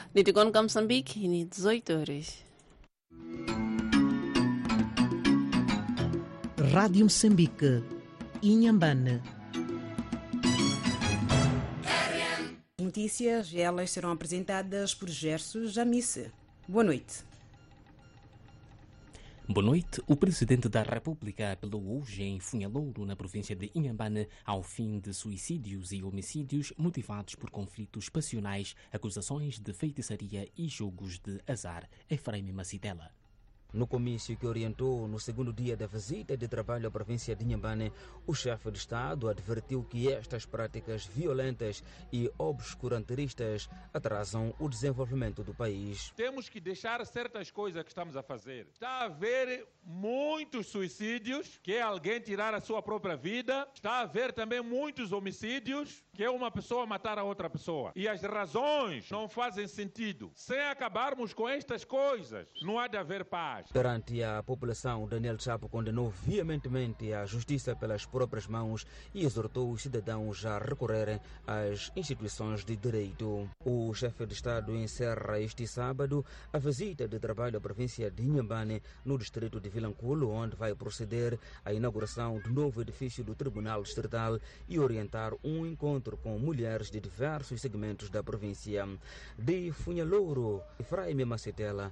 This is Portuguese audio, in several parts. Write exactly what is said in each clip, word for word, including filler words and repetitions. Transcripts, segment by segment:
Nitigon Moçambique, em dezoito horas. Rádio Moçambique, Inhambane. Notícias, elas serão apresentadas por Gerson Jamice. Boa noite. Boa noite. O Presidente da República apelou hoje em Funhalouro, na província de Inhambane, ao fim de suicídios e homicídios motivados por conflitos passionais, acusações de feitiçaria e jogos de azar. Efraim Macitela. No comício que orientou no segundo dia da visita de trabalho à província de Inhambane, o chefe de Estado advertiu que estas práticas violentas e obscurantistas atrasam o desenvolvimento do país. Temos que deixar certas coisas que estamos a fazer. Está a haver muitos suicídios, que é alguém tirar a sua própria vida. Está a haver também muitos homicídios, que é uma pessoa matar a outra pessoa. E as razões não fazem sentido. Sem acabarmos com estas coisas, não há de haver paz. Perante a população, Daniel Chapo condenou veementemente a justiça pelas próprias mãos e exortou os cidadãos a recorrerem às instituições de direito. O chefe de Estado encerra este sábado a visita de trabalho à província de Inhambane, no distrito de Vilanculo, onde vai proceder à inauguração do novo edifício do Tribunal Distrital e orientar um encontro com mulheres de diversos segmentos da província. De Funhalouro, Efraim Macetela.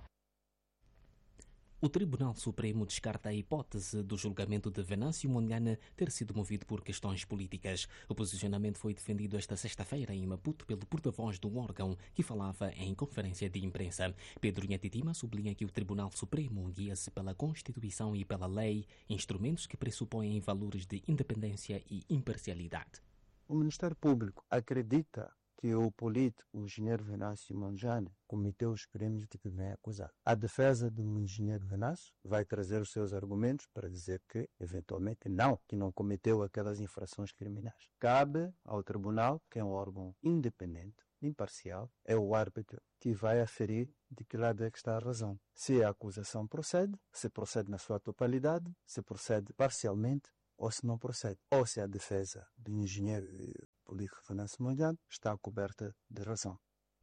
O Tribunal Supremo descarta a hipótese do julgamento de Venâncio Mondlane ter sido movido por questões políticas. O posicionamento foi defendido esta sexta-feira em Maputo pelo porta-voz do órgão, que falava em conferência de imprensa. Pedro Nhatitima sublinha que o Tribunal Supremo guia-se pela Constituição e pela lei, instrumentos que pressupõem valores de independência e imparcialidade. O Ministério Público acredita que o político, o engenheiro Venâncio Mondlane, cometeu os crimes de que vem acusado. A defesa do engenheiro Venâncio vai trazer os seus argumentos para dizer que, eventualmente, não, que não cometeu aquelas infrações criminais. Cabe ao tribunal, que é um órgão independente, imparcial, é o árbitro que vai aferir de que lado é que está a razão. Se a acusação procede, se procede na sua totalidade, se procede parcialmente, ou se não procede, ou se a defesa do engenheiro político Venâncio Mondlane está coberta de razão.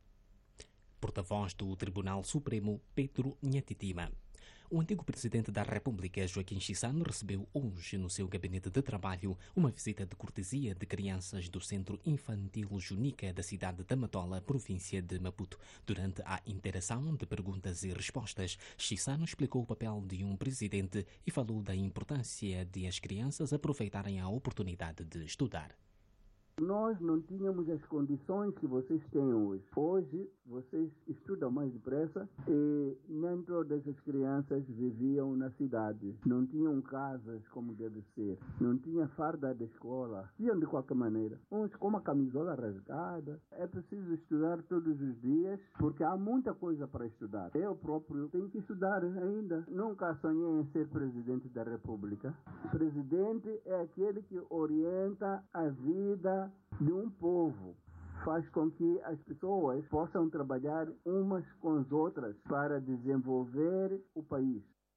Porta-voz do Tribunal Supremo, Pedro Nhatitima. O antigo Presidente da República, Joaquim Chissano, recebeu hoje no seu gabinete de trabalho uma visita de cortesia de crianças do Centro Infantil Junica da cidade de Matola, província de Maputo. Durante a interação de perguntas e respostas, Chissano explicou o papel de um presidente e falou da importância de as crianças aproveitarem a oportunidade de estudar. Nós não tínhamos as condições que vocês têm hoje. Hoje, vocês estudam mais depressa e nem todas as crianças viviam na cidade. Não tinham casas como deve ser. Não tinha farda da escola. Iam de qualquer maneira. Uns com uma camisola rasgada. É preciso estudar todos os dias porque há muita coisa para estudar. Eu próprio tenho que estudar ainda. Nunca sonhei em ser presidente da República. Presidente é aquele que orienta a vida de um povo, faz com que as pessoas possam trabalhar umas com as outras para desenvolver o país.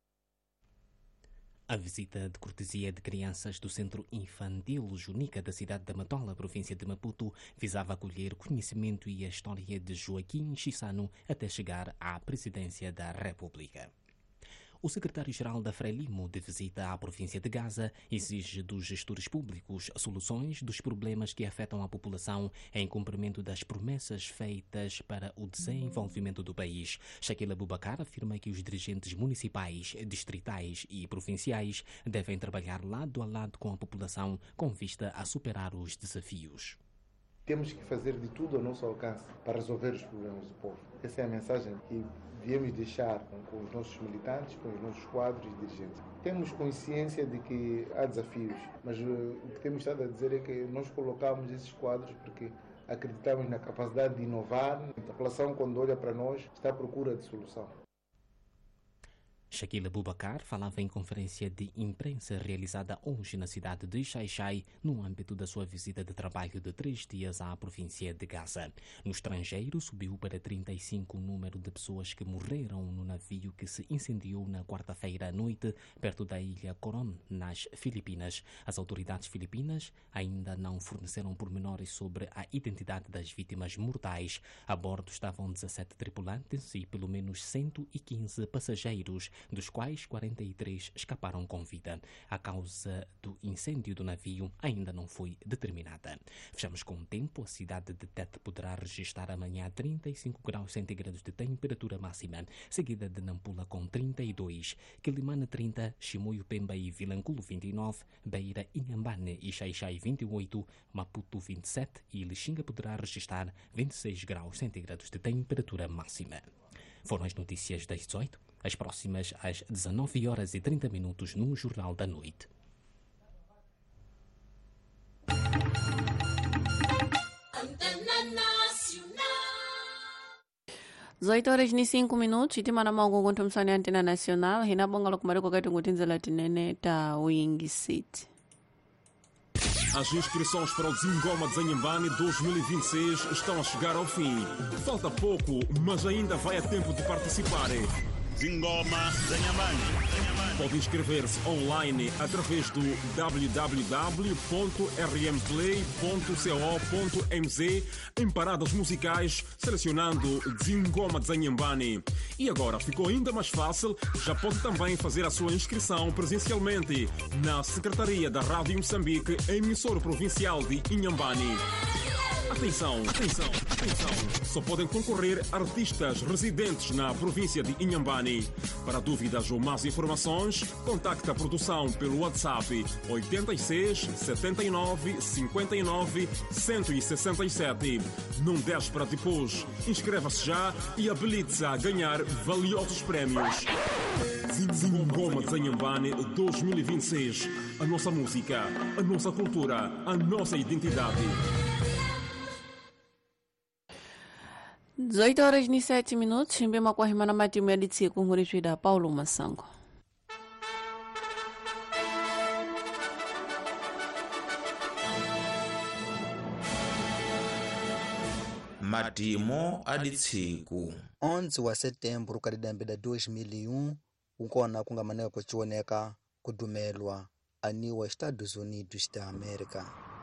A visita de cortesia de crianças do Centro Infantil Junica da cidade de Matola, província de Maputo, visava acolher o conhecimento e a história de Joaquim Chissano até chegar à presidência da República. O secretário-geral da Frelimo, de visita à província de Gaza, exige dos gestores públicos soluções dos problemas que afetam a população em cumprimento das promessas feitas para o desenvolvimento do país. Shaquille Abubakar afirma que os dirigentes municipais, distritais e provinciais devem trabalhar lado a lado com a população com vista a superar os desafios. Temos que fazer de tudo ao nosso alcance para resolver os problemas do povo. Essa é a mensagem que viemos deixar com os nossos militantes, com os nossos quadros e dirigentes. Temos consciência de que há desafios, mas o que temos estado a dizer é que nós colocamos esses quadros porque acreditamos na capacidade de inovar. A população, quando olha para nós, está à procura de solução. Shaquille Abubakar falava em conferência de imprensa realizada hoje na cidade de Xai-Xai, no âmbito da sua visita de trabalho de três dias à província de Gaza. No estrangeiro, subiu para trinta e cinco o número de pessoas que morreram no navio que se incendiou na quarta-feira à noite, perto da ilha Coron, nas Filipinas. As autoridades filipinas ainda não forneceram pormenores sobre a identidade das vítimas mortais. A bordo estavam dezassete tripulantes e pelo menos cento e quinze passageiros, dos quais quarenta e três escaparam com vida. A causa do incêndio do navio ainda não foi determinada. Fechamos com o tempo. A cidade de Tete poderá registrar amanhã trinta e cinco graus centígrados de temperatura máxima, seguida de Nampula com trinta e dois, Quilimane trinta, Chimoio, Pemba e Vilanculo vinte e nove, Beira, Inhambane e Xai-Xai vinte e oito, Maputo vinte e sete e Lixinga poderá registrar vinte e seis graus centígrados de temperatura máxima. Foram as notícias das dezoito, as próximas às dezanove horas e trinta minutos no Jornal da Noite. dezoito horas e cinco minutos, itimana maungu kuntumsani Antena Nacional, hinabonga lokumariko kati ngutinzela tinene ta Wing City. As inscrições para o Zingoma de Inhambane dois mil e vinte e seis estão a chegar ao fim. Falta pouco, mas ainda vai a tempo de participar. Zingoma de Inhambane. Pode inscrever-se online através do w w w ponto r m play ponto co ponto m z em paradas musicais, selecionando Zingoma de Inhambane. E agora ficou ainda mais fácil, já pode também fazer a sua inscrição presencialmente na Secretaria da Rádio Moçambique, emissora provincial de Inhambane. Atenção, atenção, atenção. Só podem concorrer artistas residentes na província de Inhambane. Para dúvidas ou mais informações, contacte a produção pelo WhatsApp oito seis, sete nove, cinco nove, um seis sete. Não deixe para depois. Inscreva-se já e habilite-se a ganhar valiosos prémios. Zingoma de Inhambane dois mil e vinte e seis. A nossa música, a nossa cultura, a nossa identidade. dezoito horas e sete minutos, chimbema kwa himana matimu ya ditsi kungurishwida Paulo Masango. Matimo aditsiku onze wa setembro kadidambida dois mil e um ukona kungamaneka kuchioneka kudumelwa aniwa Estados Unidos da América.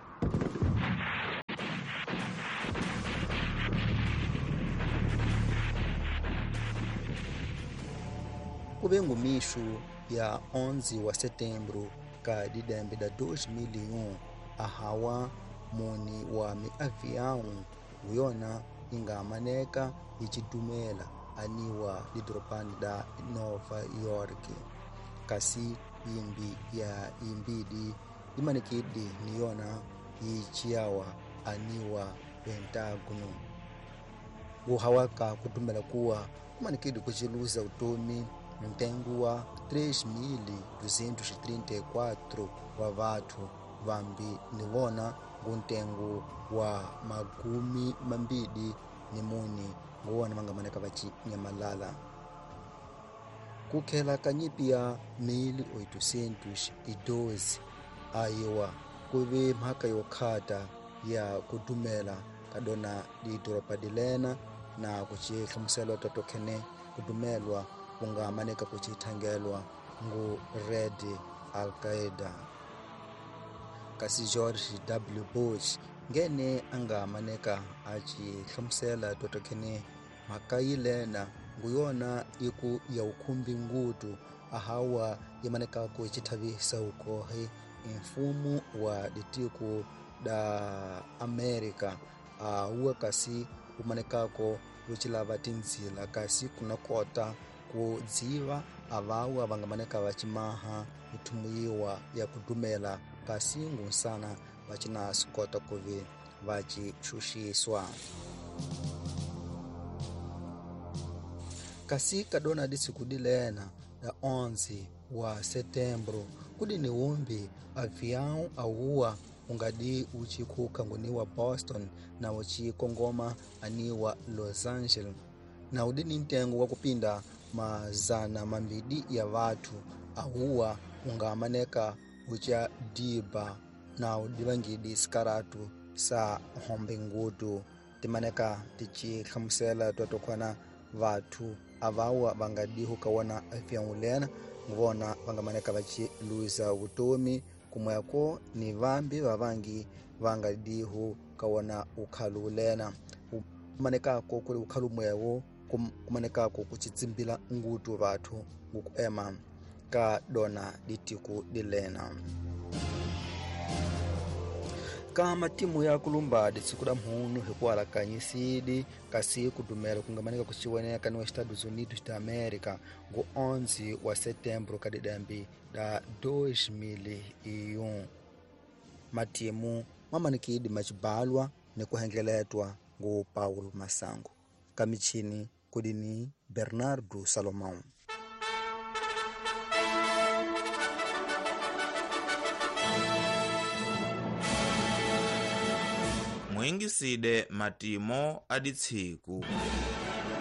Kubengu mishu ya onze wa setembro kadidambida dois mil e um ahawa muni wa mi avião uyona ingamaneka ichidumela aniwa lidropani da Nova York. Kasi imbi ya imbidi imanikidi niona ichiawa aniwa Pentagono. Uhawaka kudumela kuwa imanikidi kuchiluza utomi mtengu wa três mil duzentos e trinta e quatro wa vatu vambi niwona nguntengu wa magumi mambidi ni muni nguona mangamaneka vachi nyamalala. Kukela kanyipia mil oitocentos e doze aiwa kuve mhaka yokhata ya kudumela kadona di dropadilena na kuchikhamuselo totokene kudumelwa kungamaneka kuchithangelwa ngu Red Al-Qaeda. Kasi George W. Bush ngene angamaneka achikhamusela totokene makayilena nguyona iku ya ukumbi ngutu ahawa yamaneka kuchithavisa ukohe mfumu wa ditiku da Amerika ahuwa kasi umanekako uchilava tinzila kasi kuna kota kudziva avawu avangamaneka vachimaha itumuyiwa ya kudumela kasi ngusana vachina sukota kuvi vachishushiswa. Kasi kadona disikudilena da onze wa setembro kudi ni umbi avião ahuwa ungadi uchiku kanguniwa Boston na uchi kongoma aniwa Los Angeles na udini ntengu wa kupinda mazana mambidi ya watu ahuwa ungamaneka ucha diba na udibangidi skaratu sa hombe ngudu timaneka tichi khamsela twatokwana watu avawa vangadihu kawana afyaulena ngvona vangamaneka vachi luisa utomi kumweko ni vambi vavangi vangadihu kawana ukhalulena kumanekako kuli ukhalu mwewo kumanekako kuchitsimbila ngutu vathu ngukuema ka dona ditiku dilena kama timu ya kulumba ditsikula mhunu hikuala kanyisidi kasi kudumela kungamanika kuchiweneka ni Estados Unidos da América ngu onze wa setembro kadidambi da dois mil e um matimu mamanikidi machibalwa ni kuhengeletwa ngu Paulo Masango kamichini kudini Bernardo Salomão. Mwingiside matimo aditsiku